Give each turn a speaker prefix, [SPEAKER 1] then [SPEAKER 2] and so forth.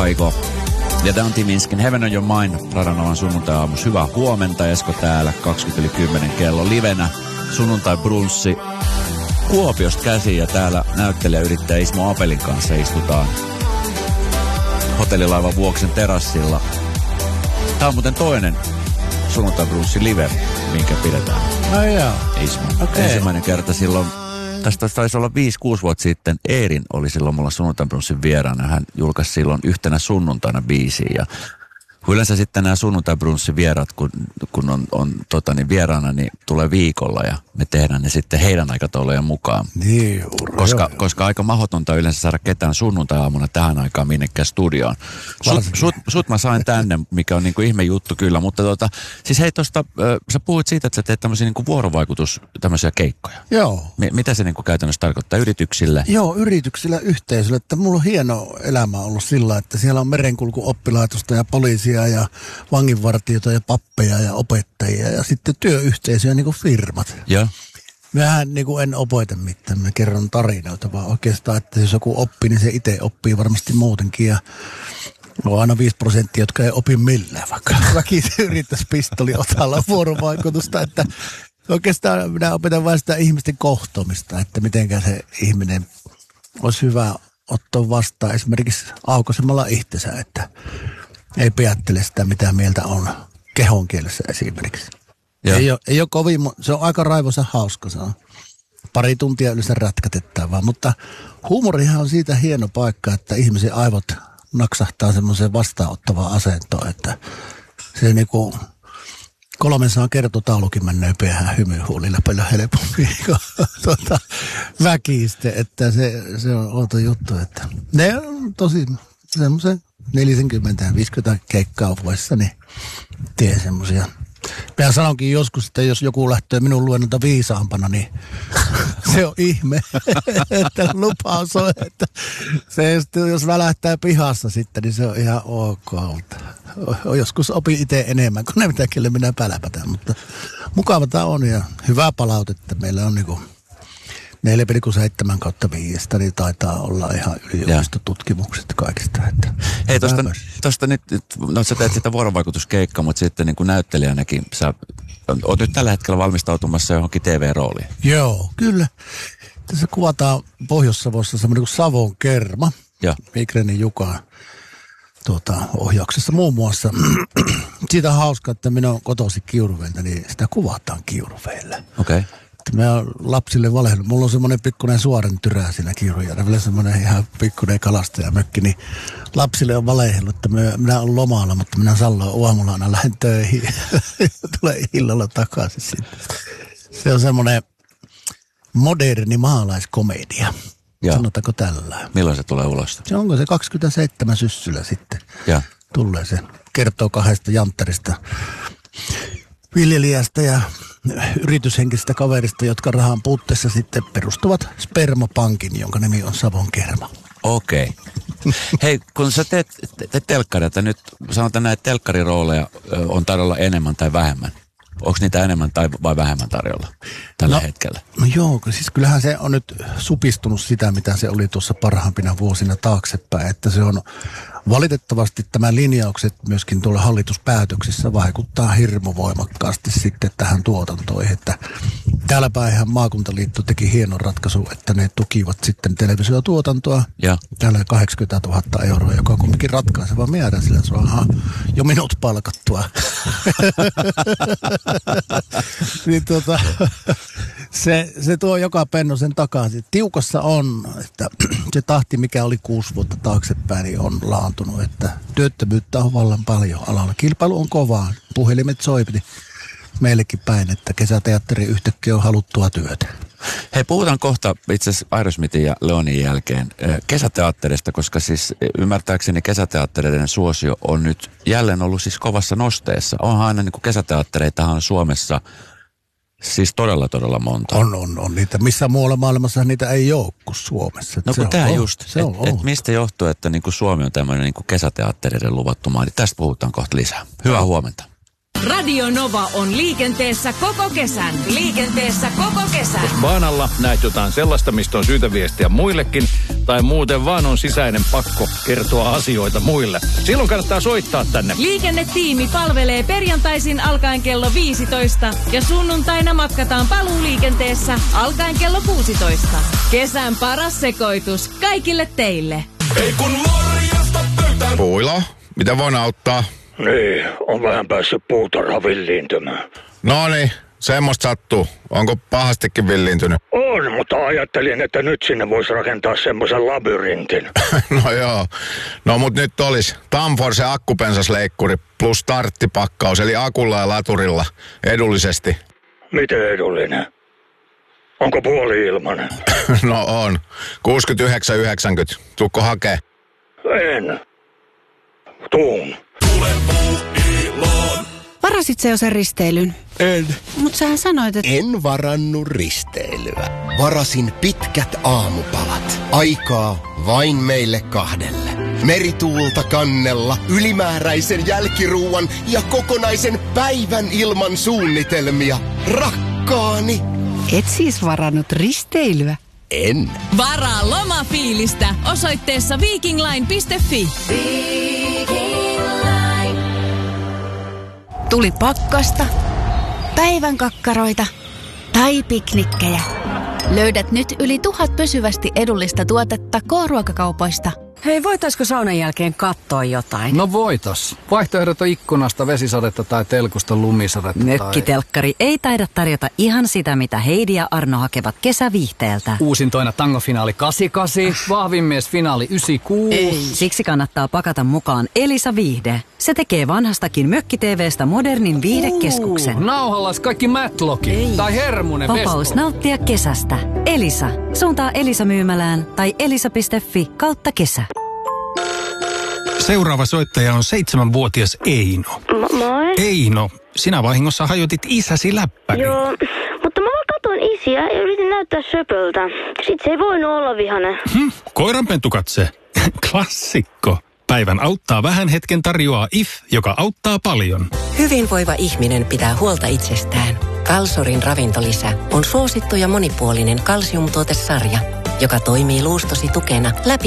[SPEAKER 1] Aiko ja Dante Minskin Heaven on Your Mind Radanovan sunnuntai-aamus. Hyvää huomenta, Esko täällä, 20:10 kello livenä. Sunnuntai-brunssi Kuopiosta käsiin ja täällä näyttelijäyrittäjä Ismo Apelin kanssa istutaan hotellilaivan Vuoksen terassilla. Tää on muuten toinen sunnuntai-brunssi live, minkä pidetään. Ismo. Okay. Ensimmäinen kerta silloin, tästä taisi olla 5-6 vuotta sitten, Eerin oli silloin mulla sunnuntai-brunssin vieraana. Hän julkaisi silloin yhtenä sunnuntaina biisiä ja yleensä sitten nämä sunnuntai-brunssin vieraat, kun on vieraana, niin tulee viikolla ja me tehdään ne sitten heidän aikataulujen mukaan.
[SPEAKER 2] Niin,
[SPEAKER 1] koska aika mahdotonta yleensä saada ketään sunnuntai-aamuna tähän aikaan minnekään studioon. Sut mä sain tänne, mikä on niinku ihme juttu kyllä, mutta siis hei tosta, sä puhuit siitä, että sä teet tämmöisiä niinku vuorovaikutus, tämmöisiä keikkoja.
[SPEAKER 2] Joo.
[SPEAKER 1] Mitä se niinku käytännössä tarkoittaa yrityksille?
[SPEAKER 2] Joo, yrityksillä yhteisölle, että mulla on hieno elämä ollut sillä, että siellä on merenkulkuoppilaitosta ja poliisia ja vanginvartijoita ja pappeja ja opettajia ja sitten työyhteisöjä niin kuin firmat.
[SPEAKER 1] Joo.
[SPEAKER 2] Mähän niin kuin en opeta mitään, mä kerron tarinoita, vaan oikeastaan, että jos joku oppii, niin se itse oppii varmasti muutenkin ja on aina 5%, jotka ei opi millään, vaikka väkisin yrittäisi pistoliotalla vuorovaikutusta, että oikeastaan minä opetan vain sitä ihmisten kohtaamista, että mitenkä se ihminen olisi hyvä ottaa vastaan esimerkiksi aukaisemalla itsensä, että ei piättele sitä, mitä mieltä on kehon kielessä esimerkiksi. Ei ole kovin, se on aika raivoisa hauska, se on pari tuntia yleensä rätkätettävää, mutta huumorihan on siitä hieno paikka, että ihmisen aivot naksahtaa semmoiseen vastaanottavaan asentoon, että se niinku 300 kertotaulukin menee päähän hymyhuulilla paljon helpommin kuin väkiste, että se on outo juttu, että ne on tosi semmoisen 40-50 keikkaa vuodessa, niin teen semmosia. Mä sanonkin joskus, että jos joku lähtee minun luennolta viisaampana, niin se on ihme, että lupaus on, että se jos välähtää pihassa sitten, niin se on ihan ok. Joskus opin itse enemmän kuin ne mitä kelle minä päläpätän, mutta mukava tämä on ja hyvää palautetta. Meillä on niinku 4,7/5, niin taitaa olla ihan yliopistotutkimukset kaikista. Että
[SPEAKER 1] hei, tosta nyt, no sä teet sitä vuorovaikutuskeikkaa, mutta sitten niin kuin näyttelijänäkin sä oot nyt tällä hetkellä valmistautumassa johonkin TV-rooliin.
[SPEAKER 2] Joo, kyllä. Tässä kuvataan Pohjois-Savossa semmoinen kuin Savon kerma. Migrenin Jukan ohjauksessa muun muassa. Siitä on hauska, että minä olen kotoisin Kiuruveeltä, niin sitä kuvataan Kiuruveellä.
[SPEAKER 1] Okei. Okay.
[SPEAKER 2] Mä oon lapsille valehdellut. Mulla on semmoinen pikkuinen suoren tyrää siinä Kiurujärvellä, semmoinen ihan pikkuinen kalastajamökki, niin lapsille on valehdellut, että minä olen lomalla, mutta minä salloin aamulla aina lähden töihin ja tulee illalla takaisin sitten. Se on semmoinen moderni maalaiskomedia. Sanotaanko tällä?
[SPEAKER 1] Milloin se tulee ulos?
[SPEAKER 2] Se onko se 27 syssyllä sitten. Tulee se. Kertoo 2 janttarista viljelijästä ja yrityshenkistä kaverista, jotka rahan puutteessa sitten perustuvat spermapankin, jonka nimi on Savon kerma.
[SPEAKER 1] Okei. Hei, kun sä teet telkkaria, että nyt sanotaan näitä telkkarirooleja on tarjolla enemmän tai vähemmän. Onko niitä enemmän tai vai vähemmän tarjolla tällä hetkellä?
[SPEAKER 2] No joo, siis kyllähän se on nyt supistunut sitä, mitä se oli tuossa parhaimpina vuosina taaksepäin, että se on valitettavasti tämä linjaukset myöskin tuolla hallituspäätöksissä vaikuttaa hirmu voimakkaasti sitten tähän tuotantoihin, että täällä päinhän maakuntaliitto teki hienon ratkaisu, että ne tukivat sitten televisiotuotantoa. Täällä 80 000 €, joka on kumminkin ratkaiseva määrä, sillä se on jo minut palkattua. Niin se tuo joka pennosen takaisin. Tiukassa on, että se tahti, mikä oli 6 vuotta taaksepäin, niin on laantunut, että työttömyyttä on vallan paljon alalla. Kilpailu on kovaa. Puhelimet soipiti meillekin päin, että kesäteatteri yhtäkkiä on haluttua työtä.
[SPEAKER 1] Hei, puhutaan kohta itse asiassa Aerosmithin ja Leonin jälkeen kesäteatterista, koska siis ymmärtääkseni kesäteattereiden suosio on nyt jälleen ollut siis kovassa nosteessa. Onhan aina niin kuin kesäteattereitahan Suomessa siis todella monta.
[SPEAKER 2] On niitä. Missä muualla maailmassa niitä ei ole kuin Suomessa.
[SPEAKER 1] No kun tämä just, että mistä johtuu, että niin kuin Suomi on tämmöinen niin kuin kesäteattereiden luvattu maa, niin tästä puhutaan kohta lisää. Hyvää huomenta.
[SPEAKER 3] Radio Nova on liikenteessä koko kesän. Liikenteessä koko kesän.
[SPEAKER 4] Jos baanalla näet jotain sellaista, mistä on syytä viestiä muillekin, tai muuten vaan on sisäinen pakko kertoa asioita muille, silloin kannattaa soittaa tänne.
[SPEAKER 3] Liikennetiimi palvelee perjantaisin alkaen kello 15 ja sunnuntaina matkataan paluuliikenteessä alkaen kello 16. Kesän paras sekoitus kaikille teille.
[SPEAKER 5] Ei kun morjesta pöytään.
[SPEAKER 6] Puilo, mitä voin auttaa?
[SPEAKER 7] Niin, on vähän päässyt puutarha villiintymään.
[SPEAKER 6] Noniin, semmoista sattuu. Onko pahastikin villiintynyt?
[SPEAKER 7] On, mutta ajattelin, että nyt sinne voisi rakentaa semmoisen labyrintin.
[SPEAKER 6] No joo. No mut nyt olisi Tamforce akkupensasleikkuri plus starttipakkaus, eli akulla ja laturilla edullisesti.
[SPEAKER 7] Miten edullinen? Onko puoli ilmanen?
[SPEAKER 6] No on. 69,90. Tuukko hakee?
[SPEAKER 7] En. Tuun.
[SPEAKER 8] Varasit se jo sen risteilyn?
[SPEAKER 9] En.
[SPEAKER 8] Mut sähän sanoit, että...
[SPEAKER 9] En varannut risteilyä. Varasin pitkät aamupalat. Aikaa vain meille kahdelle. Merituulta kannella, ylimääräisen jälkiruuan ja kokonaisen päivän ilman suunnitelmia. Rakkaani.
[SPEAKER 8] Et siis varannut risteilyä?
[SPEAKER 9] En.
[SPEAKER 3] Varaa lomafiilistä osoitteessa vikingline.fi.
[SPEAKER 8] Tuli pakkasta, päivän kakkaroita tai piknikkejä. Löydät nyt yli 1000 pysyvästi edullista tuotetta K-ruokakaupoista.
[SPEAKER 10] Hei, voitaisko saunan jälkeen katsoa jotain?
[SPEAKER 11] No voitais. Vaihtoehdot on ikkunasta, vesisadetta tai telkusta lumisadetta.
[SPEAKER 10] Mökkitelkkari ei taida tarjota ihan sitä, mitä Heidi ja Arno hakevat kesäviihteeltä.
[SPEAKER 11] Uusintoina tangofinaali 88, vahvimmiesfinaali 96.
[SPEAKER 10] Ei. Siksi kannattaa pakata mukaan Elisa Viihde. Se tekee vanhastakin mökki-TV:stä modernin viihdekeskuksen.
[SPEAKER 11] Nauhallas kaikki Matlockit tai Hermunen
[SPEAKER 10] Vapaus nauttia kesästä. Elisa. Suuntaa Elisa-myymälään tai elisa.fi/kesä.
[SPEAKER 12] Seuraava soittaja on 7-vuotias Eino.
[SPEAKER 13] Moi.
[SPEAKER 12] Eino, sinä vahingossa hajotit isäsi läppärin.
[SPEAKER 13] Joo, mutta mä vaan katoin isiä ja yritin näyttää söpöltä. Sitten se ei voinut olla vihainen.
[SPEAKER 12] Koiranpentukatse. Klassikko. Päivän auttaa vähän hetken tarjoaa IF, joka auttaa paljon.
[SPEAKER 10] Hyvinvoiva ihminen pitää huolta itsestään. Kalsorin ravintolisä on suosittu ja monipuolinen kalsiumtuotesarja, joka toimii luustosi tukena läpi